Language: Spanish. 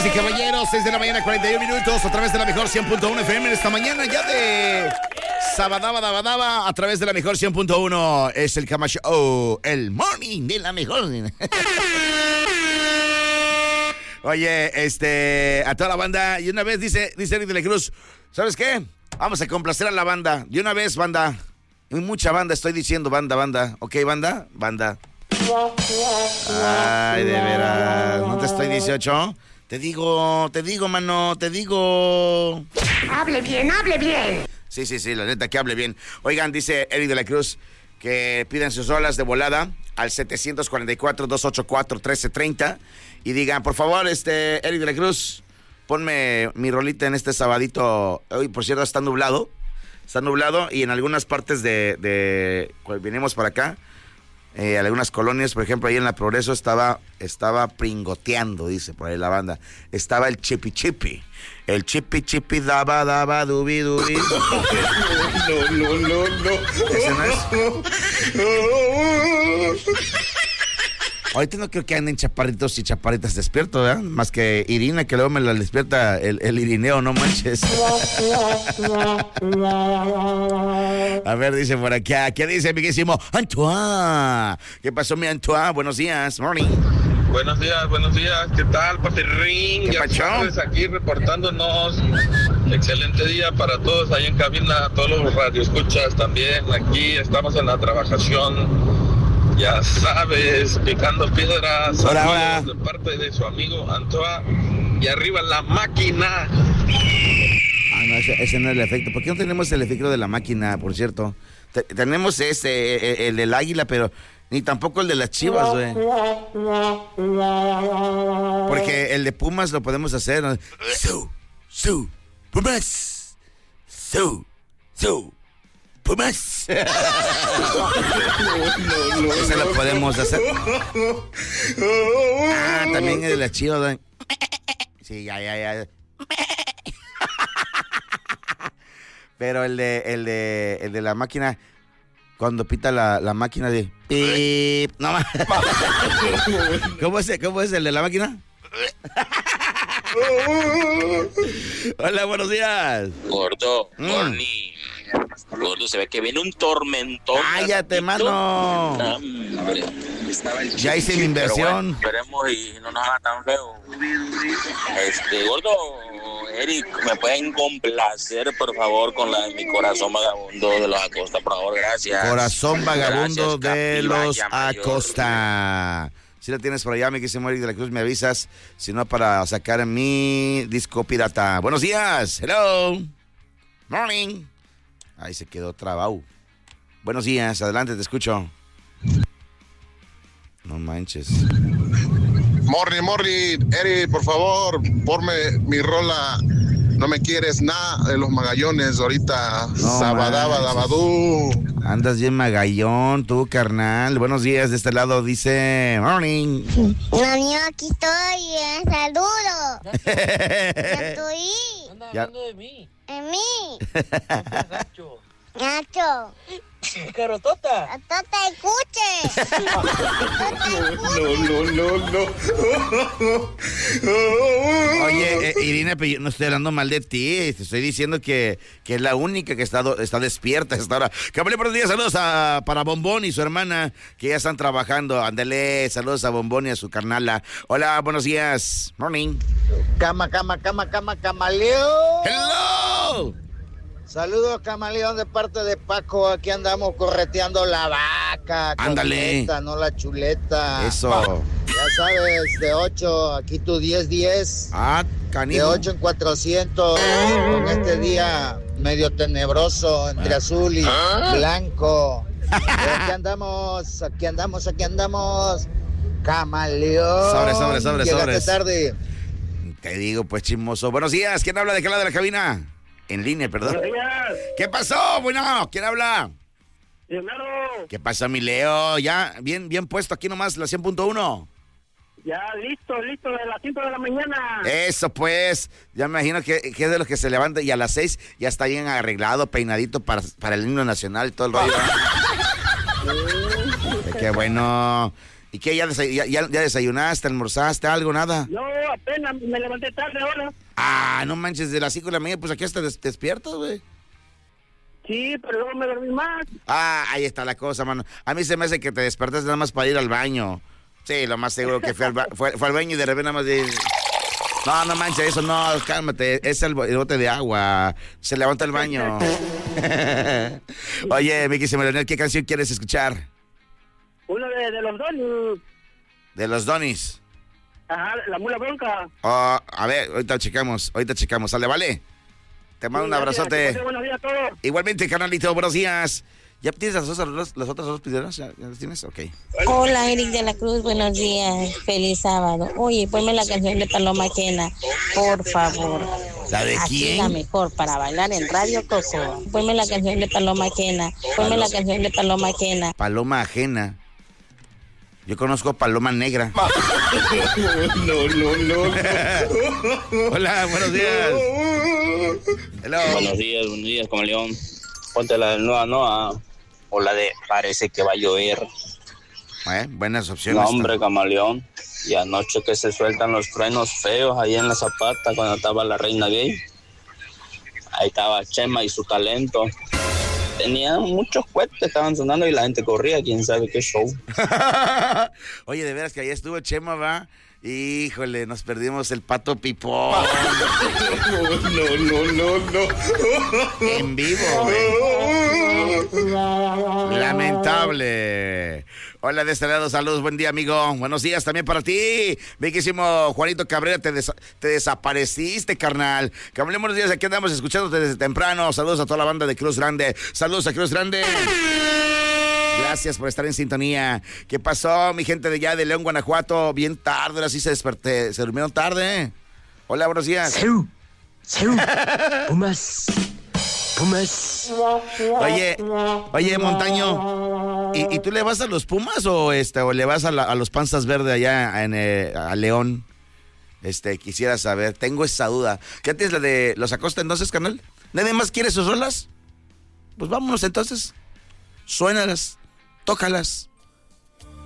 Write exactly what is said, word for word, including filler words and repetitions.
Damas y caballeros, seis de la mañana, cuarenta y un minutos, a través de la mejor cien punto uno F M en esta mañana ya de Sabadaba, Dabadaba, a través de la mejor cien punto uno. Es el Cama Show, el morning de la mejor. Oye, este, a toda la banda, y una vez dice, dice Eric de la Cruz, ¿sabes qué? Vamos a complacer a la banda, de una vez, banda. Y mucha banda, estoy diciendo, banda, banda. ¿Ok, banda? Banda. Ay, de veras, ¿no te estoy dieciocho? Te digo, te digo, mano, te digo. Hable bien, hable bien. Sí, sí, sí, la neta, que hable bien. Oigan, dice Eric de la Cruz que pidan sus rolas de volada al setecientos cuarenta y cuatro, doscientos ochenta y cuatro, trece treinta y digan, por favor, este, Eric de la Cruz, ponme mi rolita en este sabadito. Hoy, por cierto, está nublado, está nublado y en algunas partes de, de cuando vinimos para acá, Eh, algunas colonias, por ejemplo, ahí en la Progreso estaba, estaba pringoteando, dice por ahí la banda. Estaba el chipi chipi. El chipi chipi daba daba dubi dubi. No, no, no, no. ¿Ese no es? Ahorita no creo que anden chaparritos y chaparritas despiertos, ¿verdad? Más que Irina, que luego me la despierta el, el irineo, no manches. A ver, dice por aquí, ¿qué dice, amiguísimo? Antoine. ¿Qué pasó, mi Antoine? Buenos días, morning. Buenos días, buenos días. ¿Qué tal, Patirrín? ¿Qué Ya pacho? sabes, aquí reportándonos. Excelente día para todos ahí en cabina, todos los radioescuchas también. Aquí estamos en la trabajación. Ya sabes, picando piedras. Hola, hola. De parte de su amigo Antoine. Y arriba la máquina. Ah, no, ese, ese no es el efecto. ¿Por qué no tenemos el efecto de la máquina, por cierto? Te, tenemos ese, el, el del águila, pero ni tampoco el de las Chivas, güey. Porque el de Pumas lo podemos hacer, ¿no? Su, su, Pumas. Su, su, Pumas. No, no, Ese lo podemos hacer. Ah, también el de las Chivas, güey. Sí, ya, ya, ya. Pero el de, el de, el de la máquina, cuando pita la, la máquina de pip, no más. ¿Cómo es, ¿Cómo es el de la máquina? Hola, buenos días. Gordo, Mm. Gorni. Gordo, se ve que viene un tormentón. Cállate, mano. Hombre. Ya hice mi inversión. Pero bueno, esperemos y no nos haga tan feo. Este, Gordo, Eric, ¿me pueden complacer, por favor, con la de Mi Corazón Vagabundo de los Acosta, por favor? Gracias. Corazón Vagabundo Gracias, de Capilla los Mayor. Acosta. Si la tienes por allá, mi querido Eric de la Cruz, me avisas. Si no, para sacar mi disco pirata. Buenos días. Hello. Morning. Ahí se quedó trabado. Buenos días. Adelante, te escucho. No manches. Morning, morning. Eric, por favor, ponme mi rola. No me quieres nada de los Magallones ahorita. No Sabadaba, manches. Dabadú. Andas bien magallón, tú, carnal. Buenos días. De este lado dice morning. No, mío, aquí estoy. eh, Saludo. Ya estoy. Anda Ya. hablando de mí. En mí. Gacho. Nacho. Carotota. No te escuches. No te escuches. No, no, no, no. Oye, eh, Irina, pero yo no estoy hablando mal de ti. Te estoy diciendo que, que es la única que está, do- está despierta hasta ahora. Cabale, buenos días. Saludos a, para Bombón y su hermana, que ya están trabajando. Ándale, saludos a Bombón y a su carnala. Hola, buenos días. Morning. Cama, cama, cama, cama, camaleón. Hello. Saludos, camaleón, de parte de Paco. Aquí andamos correteando la vaca. Ándale. Chuleta, no la chuleta. Eso. Ya sabes, de ocho, aquí tu diez diez. Ah, De canijo. ocho en cuatrocientos. Con este día medio tenebroso, entre azul y blanco. Pero aquí andamos, aquí andamos, aquí andamos. Camaleón. Sobres, sobres, sobres, Llegaste sobres. tarde. Te digo, pues, chismoso. Buenos días. ¿Quién habla de qué lado de la cabina? En línea, perdón. Buenos días, ¿Qué pasó? Bueno, ¿quién habla? Leonardo. ¿Qué pasa, mi Leo? Ya, bien, bien puesto aquí nomás, la cien punto uno. Ya listo, listo, de las cinco de la mañana. Eso, pues. Ya me imagino que, que es de los que se levanta y a las seis ya está bien arreglado, peinadito para, para el himno nacional y todo el rollo. Qué bueno. ¿Y qué? ¿Ya, desay- ya, ya, ya desayunaste, almorzaste, algo, nada? No, apenas me levanté tarde ahora. Ah, no manches, de las cinco de la mañana, pues aquí hasta des- despiertas, güey. Sí, pero luego me dormí más. Ah, ahí está la cosa, mano. A mí se me hace que te despertaste nada más para ir al baño. Sí, lo más seguro que fue al, ba- fue, fue al baño y de repente nada más de... No, no manches, eso no, cálmate, es el, bo- el bote de agua. Se levanta el baño. Oye, mi querido Leonel, ¿qué canción quieres escuchar? Uno de, de los dos. De los Donis. Ajá, la mula bronca. Oh, a ver, ahorita checamos, ahorita checamos, ¿sale, vale? Te mando Sí, un gracias, que abrazote. pasen buenos días a todos. Igualmente, carnalito, buenos días. ¿Ya tienes las, otras- las, las otras dos piedras? ¿Ya, ya las tienes? Ok. Hola, Eric de la Cruz, buenos días, feliz sábado. Oye, ponme la canción de Paloma Quena, por favor. ¿La de Aquí quién? la mejor para bailar en Radio Coco. Ponme la canción de Paloma Quena, ponme la canción de Paloma Quena. Paloma ajena. Yo conozco Paloma Negra. No, no, no. Hola, buenos días. Hello. Buenos días, buenos días, Camaleón. Ponte la de Noa Noa o la de Parece que va a llover. Eh, buenas opciones. No, hombre, Camaleón. Y anoche que se sueltan los truenos feos ahí en la Zapata cuando estaba la reina gay. Ahí estaba Chema y su talento. Tenían muchos cohetes, estaban sonando y la gente corría, quién sabe qué show. Oye, de veras que ahí estuvo Chema, va. Híjole, nos perdimos el pato pipón. No, no, no, no. En vivo, güey. Lamentable. Hola, de este lado, saludos, buen día, amigo. Buenos días también para ti. Viquísimo Juanito Cabrera, te, des- te desapareciste, carnal. Cabrera, buenos días, aquí andamos escuchándote desde temprano. Saludos a toda la banda de Cruz Grande. Saludos a Cruz Grande. Gracias por estar en sintonía. ¿Qué pasó, mi gente de allá de León, Guanajuato? Bien tarde, ahora sí se desperté. Se durmieron tarde. Hola, buenos días. Seu, seu, Pumas, Pumas. Oye, oye, Montaño, ¿y, y tú le vas a los Pumas o este o le vas a, la- a los Panzas Verdes allá en eh, a León? Este, quisiera saber, tengo esa duda. ¿Qué tienes la de los Acosta entonces, canal? ¿Nadie más quiere sus rolas? Pues vámonos entonces. Suénalas, tócalas.